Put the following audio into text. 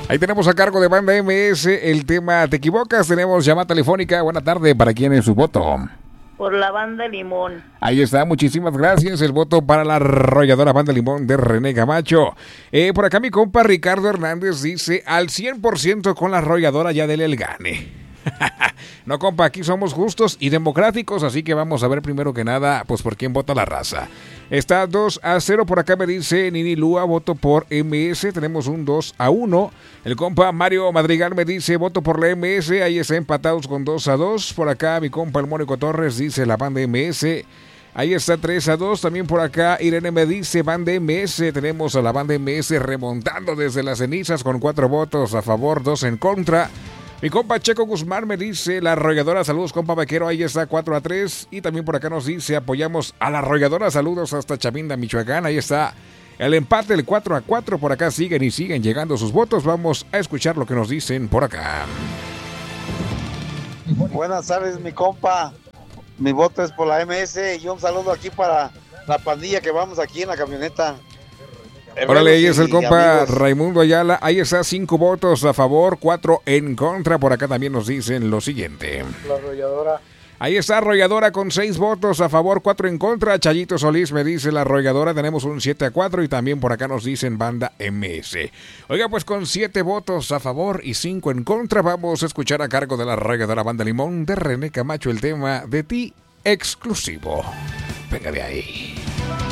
Ahí tenemos a cargo de Banda MS el tema Te Equivocas. Tenemos llamada telefónica. Buena tarde. ¿Para quién es su voto? Por la Banda Limón. Ahí está, muchísimas gracias. El voto para la arrolladora Banda Limón de René Camacho. Por acá mi compa Ricardo Hernández dice al 100% con la arrolladora, ya dele el gane. No, compa, aquí somos justos y democráticos, así que vamos a ver primero que nada, pues por quién vota la raza. Está 2-0, por acá me dice Nini Lua, voto por MS, tenemos un 2-1. El compa Mario Madrigal me dice, voto por la MS, ahí está empatados con 2-2. Por acá mi compa el Mónico Torres dice la Banda MS. Ahí está 3-2, también por acá Irene me dice Banda MS, tenemos a la Banda MS remontando desde las cenizas con 4 votos a favor, 2 en contra. Mi compa Checo Guzmán me dice la arrolladora, saludos compa vaquero, ahí está 4-3. Y también por acá nos dice apoyamos a la arrolladora, saludos hasta Chavinda, Michoacán, ahí está el empate, el 4-4, por acá siguen y siguen llegando sus votos. Vamos a escuchar lo que nos dicen por acá. Buenas tardes mi compa, mi voto es por la MS y un saludo aquí para la pandilla que vamos aquí en la camioneta. Órale, ahí es el compa amigos. Raimundo Ayala, ahí está 5 votos a favor, 4 en contra. Por acá también nos dicen lo siguiente. La arrolladora. Ahí está arrolladora con 6 votos a favor, 4 en contra. Chayito Solís me dice la arrolladora, tenemos un 7-4 y también por acá nos dicen Banda MS. Oiga, pues con 7 votos a favor y 5 en contra, vamos a escuchar a cargo de la arrolladora Banda Limón de René Camacho el tema De Ti Exclusivo. Venga de ahí.